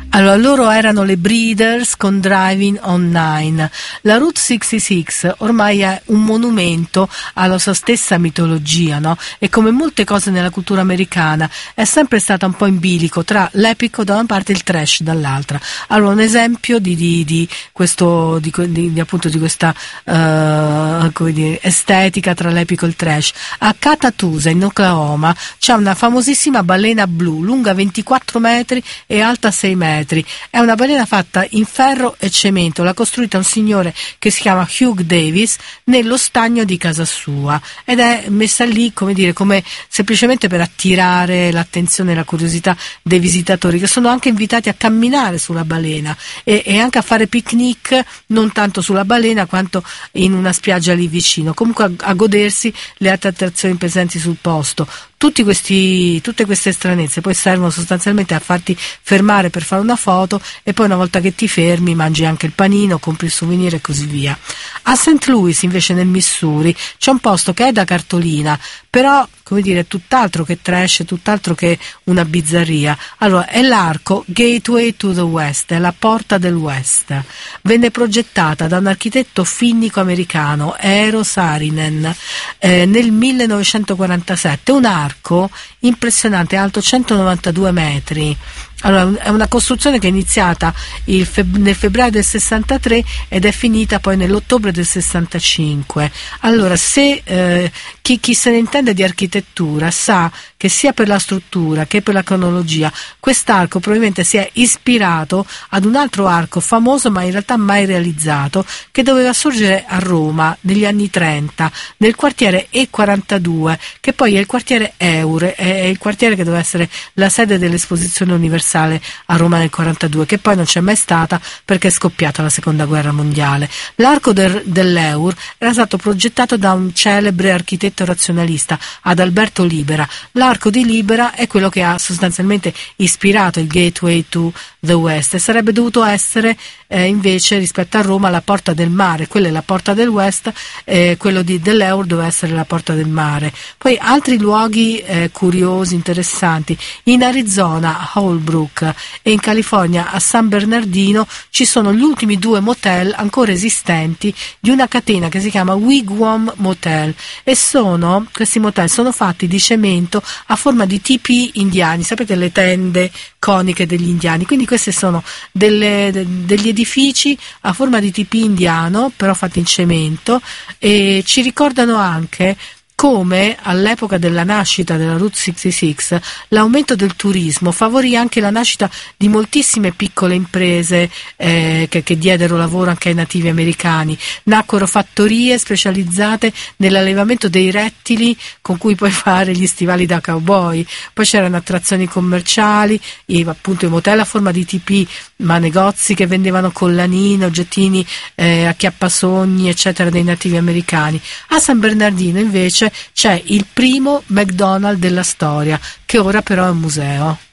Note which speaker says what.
Speaker 1: Allora, loro erano le Breeders con Driving on Nine. La Route 66 ormai è un monumento alla sua stessa mitologia, no? E come molte cose nella cultura americana è sempre stata un po' in bilico tra l'epico da una parte e il trash dall'altra. Allora, un esempio di questo, appunto di questa come dire, estetica tra l'epico e il trash. A Catatusa, in Oklahoma, c'è una famosissima balena blu, lunga 24 metri e alta 6 metri. È una balena fatta in ferro e cemento, l'ha costruita un signore che si chiama Hugh Davis nello stagno di casa sua, ed è messa lì, come dire, come semplicemente per attirare l'attenzione e la curiosità dei visitatori, che sono anche invitati a camminare sulla balena e anche a fare picnic, non tanto sulla balena quanto in una spiaggia lì vicino, comunque a godersi le altre attrazioni presenti sul posto. Tutte queste stranezze poi servono sostanzialmente a farti fermare per fare una foto, e poi una volta che ti fermi mangi anche il panino, compri il souvenir e così via. A St. Louis, invece, nel Missouri, c'è un posto che è da cartolina, però, come dire, tutt'altro che trash, tutt'altro che una bizzarria. Allora, è l'arco Gateway to the West, è la porta del West. Venne progettata da un architetto finnico-americano, Eero Saarinen, nel 1947. Un arco impressionante, alto 192 metri. Allora, è una costruzione che è iniziata nel febbraio del 63 ed è finita poi nell'ottobre del 65. Allora, se chi se ne intende di architettura sa che sia per la struttura che per la cronologia quest'arco probabilmente si è ispirato ad un altro arco famoso ma in realtà mai realizzato, che doveva sorgere a Roma negli anni 30 nel quartiere E42, che poi è il quartiere Eur, è il quartiere che doveva essere la sede dell'esposizione universale a Roma nel 42, che poi non c'è mai stata perché è scoppiata la seconda guerra mondiale. L'arco dell'Eur era stato progettato da un celebre architetto razionalista, Adalberto Libera. L'arco di Libera è quello che ha sostanzialmente ispirato il Gateway to the West, e sarebbe dovuto essere invece, rispetto a Roma, la porta del mare. Quella è la porta del West, quello dell'Eur doveva essere la porta del mare. Poi altri luoghi curiosi, interessanti: in Arizona a Holbrook e in California a San Bernardino ci sono gli ultimi 2 motel ancora esistenti di una catena che si chiama Wigwam Motel, e questi motel sono fatti di cemento a forma di tipi indiani, sapete, le tende coniche degli indiani. Quindi questi sono degli edifici a forma di tipi indiano, però fatti in cemento, e ci ricordano anche come all'epoca della nascita della Route 66 l'aumento del turismo favorì anche la nascita di moltissime piccole imprese che diedero lavoro anche ai nativi americani. Nacquero fattorie specializzate nell'allevamento dei rettili con cui puoi fare gli stivali da cowboy. Poi c'erano attrazioni commerciali, appunto i motel a forma di tipì, ma negozi che vendevano collanine, oggettini acchiappasogni eccetera dei nativi americani. A San Bernardino invece c'è il primo McDonald's della storia, che ora però è un museo.